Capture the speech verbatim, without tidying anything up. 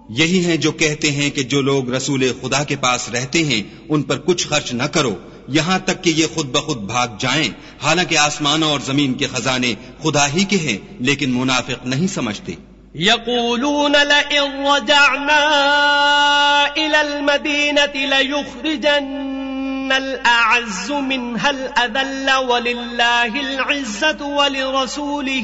यही हैं जो कहते हैं कि जो लोग रसूल खुदा के पास रहते हैं उन पर कुछ खर्च न करो, यहां तक कि ये खुद ब खुद भाग जाएं, हालांकि आसमानों और जमीन के खजाने खुदा ही के हैं, लेकिन मुनाफिक नहीं समझते। यक़ूलून लइन रजअना इलल मदीनति लयुख़रिजन्नल अअज़्ज़ु मिनहल अज़ल्ल वलिल्लाहिल इज़्ज़तु वलिरसूलिही